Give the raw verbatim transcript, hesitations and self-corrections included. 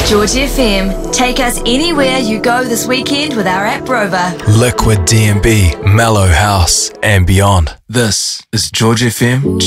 George F M. Take us anywhere you go this weekend with our app Rover. Liquid D and B, Mellow House, and beyond. This is George F M.